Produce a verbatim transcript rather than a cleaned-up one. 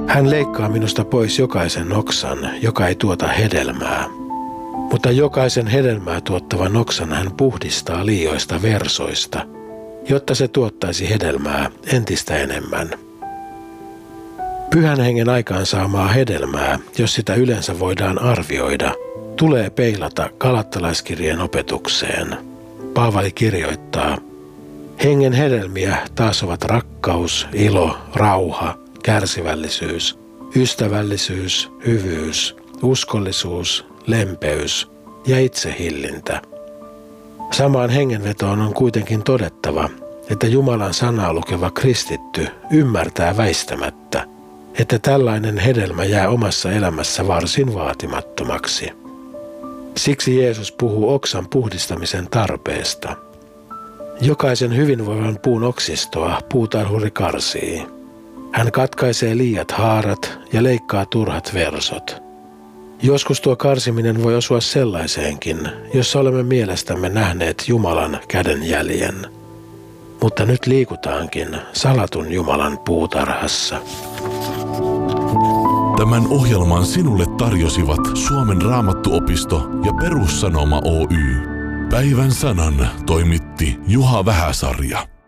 Hän leikkaa minusta pois jokaisen oksan, joka ei tuota hedelmää. Mutta jokaisen hedelmää tuottavan oksan hän puhdistaa liioista versoista, jotta se tuottaisi hedelmää entistä enemmän. Pyhän hengen aikaansaamaa hedelmää, jos sitä yleensä voidaan arvioida, tulee peilata Galattalaiskirjeen opetukseen. Paavali kirjoittaa, hengen hedelmiä taas ovat rakkaus, ilo, rauha, kärsivällisyys, ystävällisyys, hyvyys, uskollisuus, lempeys ja itsehillintä. Samaan hengenvetoon on kuitenkin todettava, että Jumalan sanaa lukeva kristitty ymmärtää väistämättä, että tällainen hedelmä jää omassa elämässä varsin vaatimattomaksi. Siksi Jeesus puhuu oksan puhdistamisen tarpeesta. Jokaisen hyvinvoivan puun oksistoa puutarhuri karsii. Hän katkaisee liiat haarat ja leikkaa turhat versot. Joskus tuo karsiminen voi osua sellaiseenkin, jossa olemme mielestämme nähneet Jumalan kädenjäljen. Mutta nyt liikutaankin salatun Jumalan puutarhassa. Tämän ohjelman sinulle tarjosivat Suomen Raamattuopisto ja Perussanoma Oy. Päivän sanan toimitti Juha Vähäsarja.